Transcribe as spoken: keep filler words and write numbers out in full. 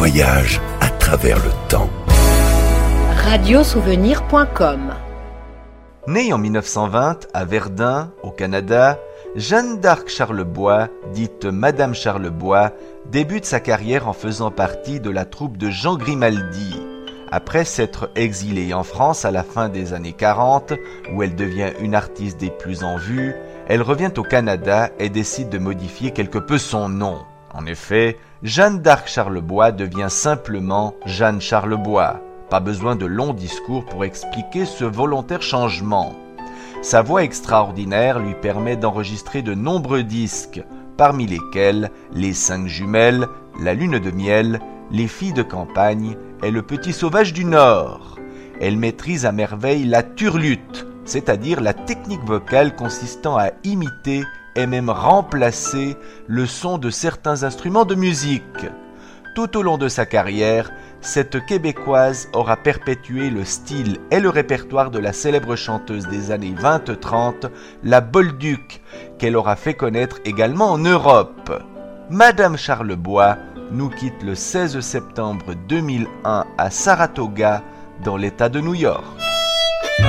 voyage à travers le temps. radiosouvenir point com. Née en mille neuf cent vingt à Verdun, au Canada, Jeanne d'Arc Charlebois, dite Madame Charlebois, débute sa carrière en faisant partie de la troupe de Jean Grimaldi. Après s'être exilée en France à la fin des années quarante, où elle devient une artiste des plus en vue, elle revient au Canada et décide de modifier quelque peu son nom. En effet, Jeanne d'Arc Charlebois devient simplement Jeanne Charlebois. Pas besoin de longs discours pour expliquer ce volontaire changement. Sa voix extraordinaire lui permet d'enregistrer de nombreux disques, parmi lesquels Les Cinq Jumelles, La Lune de Miel, Les Filles de Campagne et Le Petit Sauvage du Nord. Elle maîtrise à merveille la turlute, c'est-à-dire la technique vocale consistant à imiter et même remplacer le son de certains instruments de musique. Tout au long de sa carrière, cette Québécoise aura perpétué le style et le répertoire de la célèbre chanteuse des années vingt trente, la Bolduc, qu'elle aura fait connaître également en Europe. Madame Charlebois nous quitte le seize septembre deux mille un à Saratoga, dans l'État de New York.